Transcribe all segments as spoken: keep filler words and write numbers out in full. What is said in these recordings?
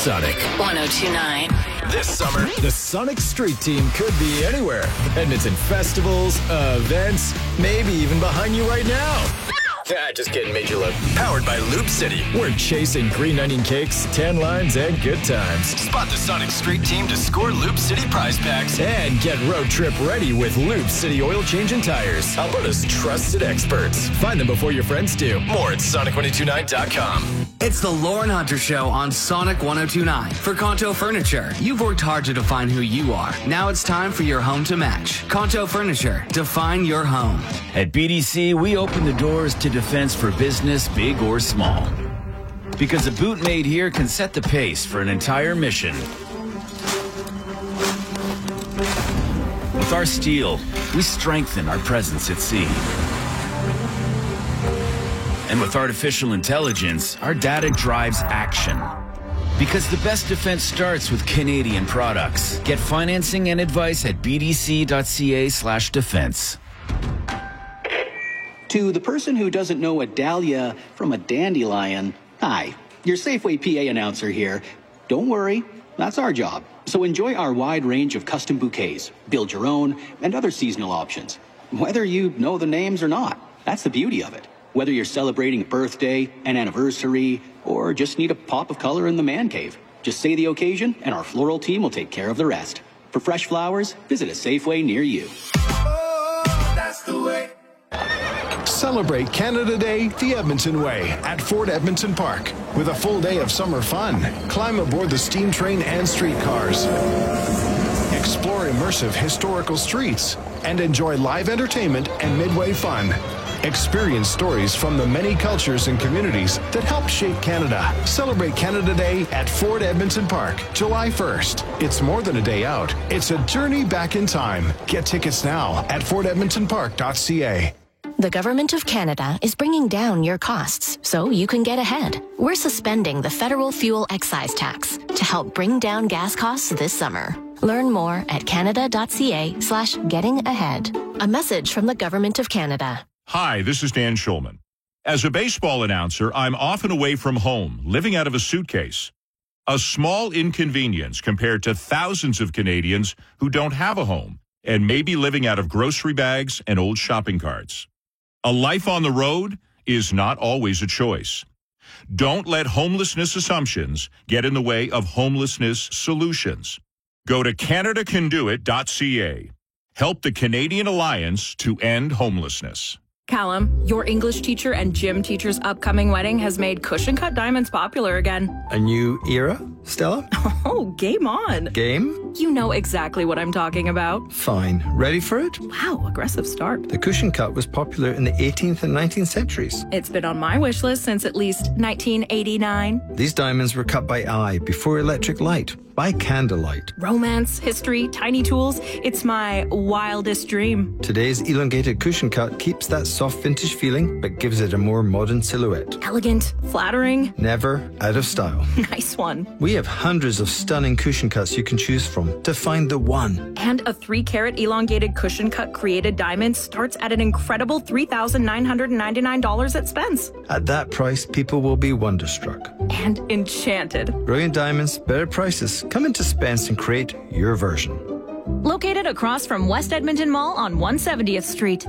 Sonic one oh two point nine. This summer, the Sonic Street Team could be anywhere. Edmonton festivals, events, maybe even behind you right now. Ah, just kidding, made you look. Powered by Loop City. We're chasing green onion cakes, tan lines, and good times. Spot the Sonic Street Team to score Loop City prize packs. And get road trip ready with Loop City oil change and tires. Alberta's trusted experts. Find them before your friends do. More at Sonic one oh two nine dot com. It's the Lauren Hunter Show on Sonic one oh two point nine. For Conto Furniture, you've worked hard to define who you are. Now it's time for your home to match. Conto Furniture, define your home. At B D C, we open the doors to defense for business, big or small. Because a boot made here can set the pace for an entire mission. With our steel, we strengthen our presence at sea. And with artificial intelligence, our data drives action. Because the best defense starts with Canadian products. Get financing and advice at bdc.ca slash defense. To the person who doesn't know a dahlia from a dandelion, hi, your Safeway P A announcer here. Don't worry, that's our job. So enjoy our wide range of custom bouquets, build your own, and other seasonal options. Whether you know the names or not, that's the beauty of it. Whether you're celebrating a birthday, an anniversary, or just need a pop of color in the man cave, just say the occasion and our floral team will take care of the rest. For fresh flowers, visit a Safeway near you. Oh, that's the way. Celebrate Canada Day the Edmonton way at Ford Edmonton Park with a full day of summer fun. Climb aboard the steam train and streetcars. Explore immersive historical streets and enjoy live entertainment and midway fun. Experience stories from the many cultures and communities that help shape Canada. Celebrate Canada Day at Ford Edmonton Park, July first. It's more than a day out. It's a journey back in time. Get tickets now at ford edmonton park dot c a. The Government of Canada is bringing down your costs so you can get ahead. We're suspending the federal fuel excise tax to help bring down gas costs this summer. Learn more at canada.ca slash getting ahead. A message from the Government of Canada. Hi, this is Dan Schulman. As a baseball announcer, I'm often away from home, living out of a suitcase. A small inconvenience compared to thousands of Canadians who don't have a home and may be living out of grocery bags and old shopping carts. A life on the road is not always a choice. Don't let homelessness assumptions get in the way of homelessness solutions. Go to canada can do it dot c a. Help the Canadian Alliance to end homelessness. Callum, your English teacher and gym teacher's upcoming wedding has made cushion cut diamonds popular again. A new era, Stella? Oh, game on. Game? You know exactly what I'm talking about. Fine. Ready for it? Wow, aggressive start. The cushion cut was popular in the eighteenth and nineteenth centuries. It's been on my wish list since at least nineteen eighty-nine. These diamonds were cut by eye before electric light. By candlelight. Romance, history, tiny tools. It's my wildest dream. Today's elongated cushion cut keeps that soft vintage feeling, but gives it a more modern silhouette. Elegant, flattering. Never out of style. Nice one. We have hundreds of stunning cushion cuts you can choose from to find the one. And a three carat elongated cushion cut created diamond starts at an incredible three thousand nine hundred ninety-nine dollars at Spence. At that price, people will be wonderstruck. And enchanted. Brilliant diamonds, better prices. Come into Spence and create your version. Located across from West Edmonton Mall on one hundred seventieth Street.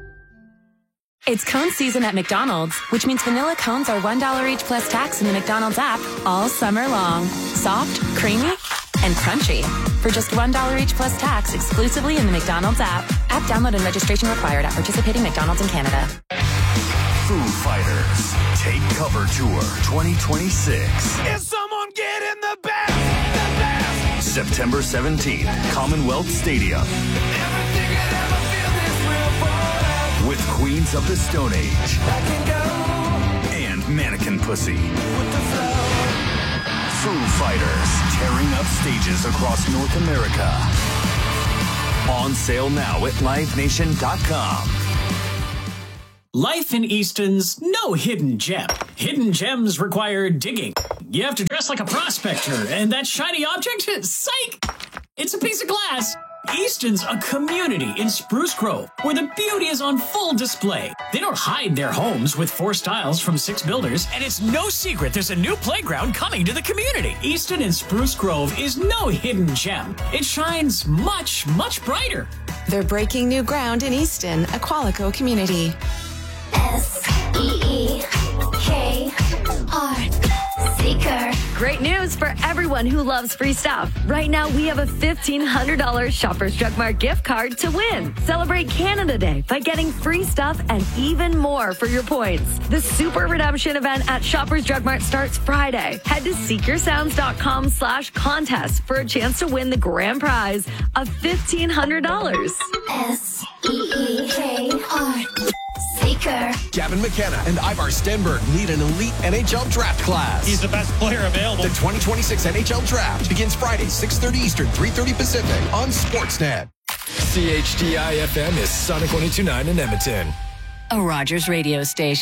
It's cone season at McDonald's, which means vanilla cones are one dollar each plus tax in the McDonald's app all summer long. Soft, creamy, and crunchy. For just one dollar each plus tax exclusively in the McDonald's app. App download and registration required at participating McDonald's in Canada. Foo Fighters Take Cover Tour twenty twenty-six. Is someone getting the best? The best? September seventeenth, Commonwealth Stadium. Everything could ever feel this real forever. With Queens of the Stone Age. I can go. And Mannequin Pussy. With the flow. Foo Fighters tearing up stages across North America. On sale now at live nation dot com. Life in Easton's no hidden gem. Hidden gems require digging. You have to dress like a prospector, and that shiny object, psych! It's a piece of glass. Easton's a community in Spruce Grove where the beauty is on full display. They don't hide their homes with four styles from six builders, and it's no secret there's a new playground coming to the community. Easton in Spruce Grove is no hidden gem. It shines much, much brighter. They're breaking new ground in Easton, a Qualico community. S E E K R Seeker. Great news for everyone who loves free stuff. Right now, we have a fifteen hundred dollars Shoppers Drug Mart gift card to win. Celebrate Canada Day by getting free stuff and even more for your points. The Super Redemption event at Shoppers Drug Mart starts Friday. Head to seekersounds.com slash contest for a chance to win the grand prize of fifteen hundred dollars. S E E K R Seeker. Gavin McKenna and Ivar Stenberg lead an elite N H L draft class. He's the best player available. The twenty twenty-six N H L draft begins Friday, six thirty Eastern, three thirty Pacific on Sportsnet. C H D I F M is Sonic one oh two point nine in Edmonton. A Rogers radio station.